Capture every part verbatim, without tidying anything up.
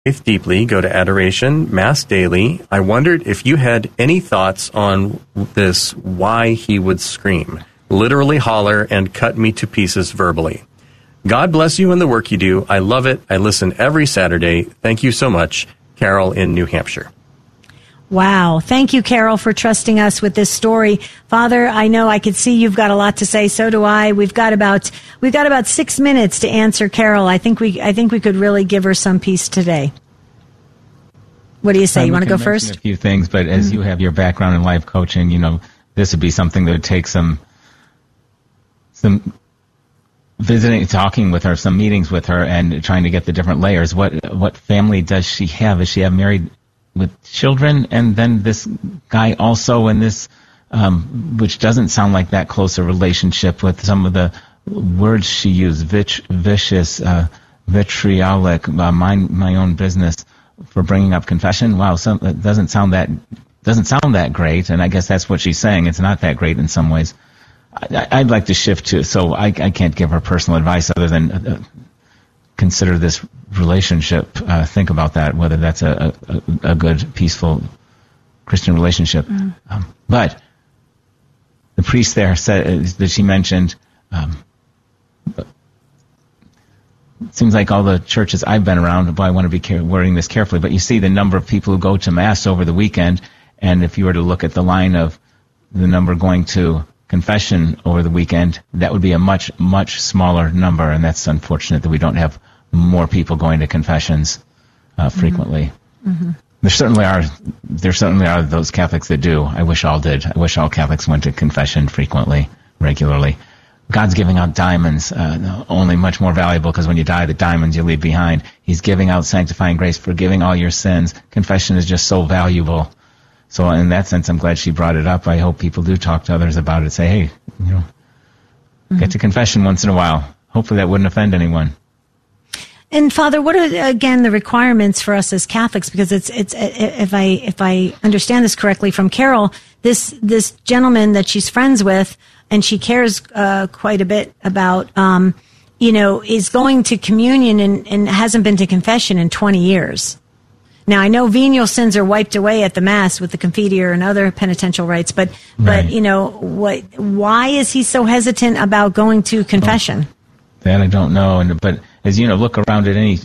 faith deeply, go to adoration, Mass daily. I wondered if you had any thoughts on this, why he would scream, literally holler, and cut me to pieces verbally. God bless you and the work you do. I love it. I listen every Saturday. Thank you so much. Carol in New Hampshire. Wow. Thank you, Carol, for trusting us with this story. Father, I know I could see you've got a lot to say. So do I. We've got about, we've got about six minutes to answer Carol. I think we, I think we could really give her some peace today. What do you say? Um, you want to go first? A few things, but as mm-hmm. you have your background in life coaching, you know, this would be something that would take some, some visiting, talking with her, some meetings with her, and trying to get the different layers. What, what family does she have? Is she have married with children, and then this guy also in this, um, which doesn't sound like that close a relationship, with some of the words she used, vich, vicious, uh, vitriolic, uh, mind my own business, for bringing up confession. Wow, some, it doesn't sound that doesn't sound that great, and I guess that's what she's saying. It's not that great in some ways. I, I'd like to shift to, so I, I can't give her personal advice other than uh, consider this relationship, uh, think about that, whether that's a, a, a good, peaceful Christian relationship. Mm. Um, but the priest there said, that she mentioned, um, it seems like all the churches I've been around, but I want to be care- wording this carefully, but you see the number of people who go to Mass over the weekend, and if you were to look at the line of the number going to confession over the weekend, that would be a much, much smaller number, and that's unfortunate that we don't have more people going to confessions uh, frequently. Mm-hmm. There certainly are. There certainly are those Catholics that do. I wish all did. I wish all Catholics went to confession frequently, regularly. God's giving out diamonds, uh, only much more valuable, because when you die, the diamonds you leave behind. He's giving out sanctifying grace, forgiving all your sins. Confession is just so valuable. So in that sense, I'm glad she brought it up. I hope people do talk to others about it. Say, hey, you know, mm-hmm. get to confession once in a while. Hopefully that wouldn't offend anyone. And Father, what are again the requirements for us as Catholics? Because it's it's if I if I understand this correctly from Carol, this this gentleman that she's friends with, and she cares uh, quite a bit about, um, you know, is going to communion and, and hasn't been to confession in twenty years. Now, I know venial sins are wiped away at the Mass with the Confiteor and other penitential rites, but right. but you know, what? Why is he so hesitant about going to confession? Oh, that I don't know, and but. As you know, look around at any,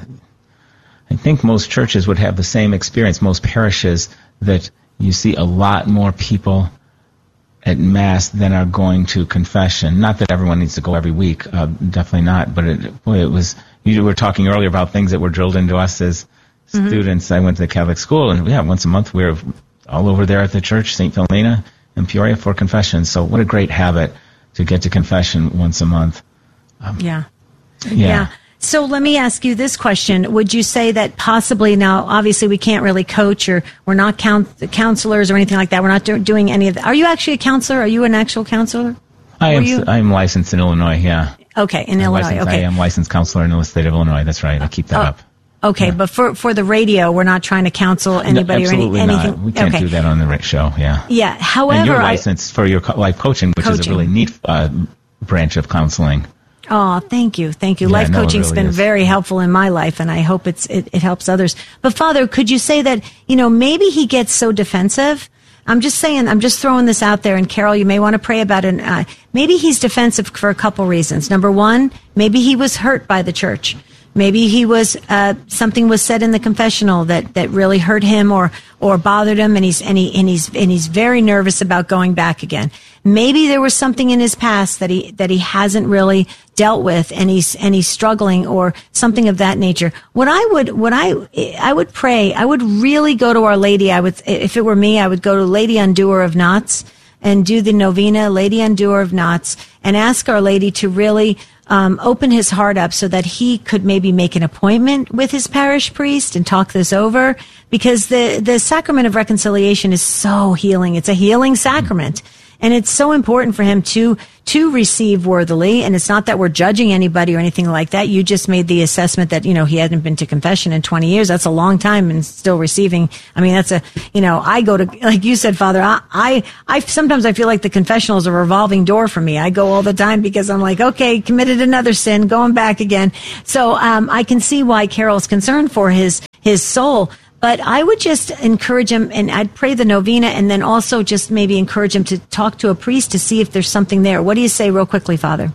I think most churches would have the same experience, most parishes, that you see a lot more people at Mass than are going to confession. Not that everyone needs to go every week, uh, definitely not, but it, boy, it was, you were talking earlier about things that were drilled into us as mm-hmm. students. I went to the Catholic school, and yeah, once a month we were all over there at the church, Saint Philomena in Peoria, for confession. So what a great habit to get to confession once a month. Um, yeah. Yeah. yeah. So let me ask you this question. Would you say that possibly, now obviously we can't really coach, or we're not count, counselors or anything like that. We're not do, doing any of that. Are you actually a counselor? Are you an actual counselor? I am, I am licensed in Illinois, yeah. Okay, in I'm Illinois, okay. I am licensed counselor in the state of Illinois, that's right. I'll keep that oh, up. Okay, yeah. But for, for the radio, we're not trying to counsel anybody no, or any, anything? Not. We can't okay. do that on the show, yeah. Yeah, however... And you're licensed I, for your life coaching, which coaching. is a really neat uh, branch of counseling. Oh, thank you. Thank you. Yeah, life no, coaching's really been is. very helpful in my life, and I hope it's it, it helps others. But Father, could you say that, you know, maybe he gets so defensive? I'm just saying, I'm just throwing this out there, and Carol, you may want to pray about it. Uh, maybe he's defensive for a couple reasons. Number one, maybe he was hurt by the church. Maybe he was, uh, something was said in the confessional that, that really hurt him or, or bothered him, and he's, and he, and he's, and he's very nervous about going back again. Maybe there was something in his past that he, that he hasn't really dealt with, and he's, and he's struggling, or something of that nature. What I would, what I, I would pray, I would really go to Our Lady. I would, if it were me, I would go to Lady Undoer of Knots and do the novena, Lady Undoer of Knots, and ask Our Lady to really, Um, open his heart up so that he could maybe make an appointment with his parish priest and talk this over, because the, the sacrament of reconciliation is so healing. It's a healing sacrament. And it's so important for him to, to receive worthily. And it's not that we're judging anybody or anything like that. You just made the assessment that, you know, he hadn't been to confession in twenty years. That's a long time and still receiving. I mean, that's a, you know, I go to, like you said, Father, I, I, I sometimes I feel like the confessional is a revolving door for me. I go all the time because I'm like, okay, committed another sin, going back again. So, um, I can see why Carol's concerned for his, his soul. But I would just encourage him, and I'd pray the novena, and then also just maybe encourage him to talk to a priest to see if there's something there. What do you say real quickly, Father?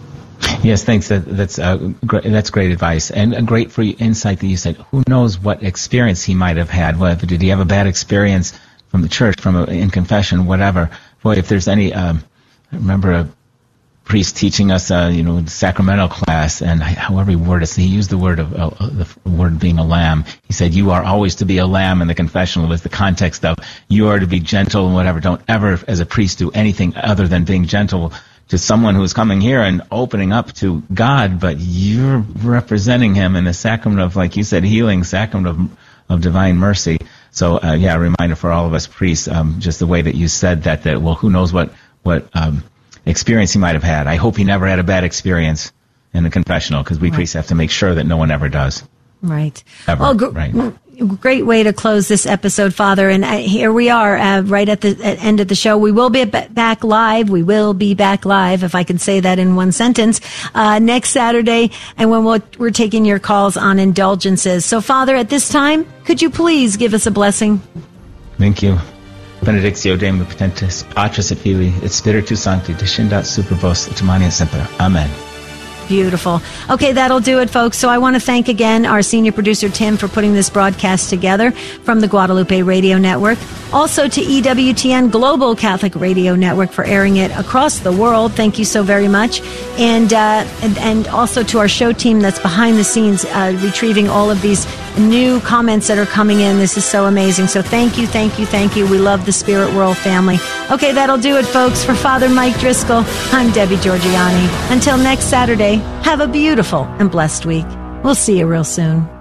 Yes, thanks. That, that's uh, great, that's great advice, and a great free insight that you said. Who knows what experience he might have had? Whether did he have a bad experience from the church, from a, in confession, whatever? Boy, if there's any, um, I remember a priest teaching us, uh, you know, sacramental class, and however he worded it, he used the word of uh, the word being a lamb. He said, "You are always to be a lamb." In the confessional was the context of you are to be gentle and whatever. Don't ever, as a priest, do anything other than being gentle to someone who's coming here and opening up to God, but you're representing Him in the sacrament of, like you said, healing, sacrament of of divine mercy. So, uh, yeah, a reminder for all of us priests, um, just the way that you said that. That well, who knows what what um, experience he might have had. I hope he never had a bad experience in the confessional, because we right. priests have to make sure that no one ever does. Right. Ever. Well, gr- right. Great way to close this episode, Father. And uh, here we are, uh, right at the at end of the show. We will be b- back live. We will be back live, if I can say that in one sentence, uh, next Saturday. And when we'll, we're taking your calls on indulgences. So, Father, at this time, could you please give us a blessing? Thank you. Benedictio Dei Omnipotentis, Patris et Filii, et Spiritus Sancti, descendat super vos, et humani et semper. Amen. Beautiful. Okay, that'll do it, folks. So I want to thank again our senior producer, Tim, for putting this broadcast together from the Guadalupe Radio Network. Also to E W T N Global Catholic Radio Network for airing it across the world. Thank you so very much. And uh, and, and also to our show team that's behind the scenes, uh, retrieving all of these new comments that are coming in. This is so amazing. So thank you, thank you, thank you. We love the Spirit World family. Okay, that'll do it, folks. For Father Mike Driscoll, I'm Debbie Georgiani. Until next Saturday, have a beautiful and blessed week. We'll see you real soon.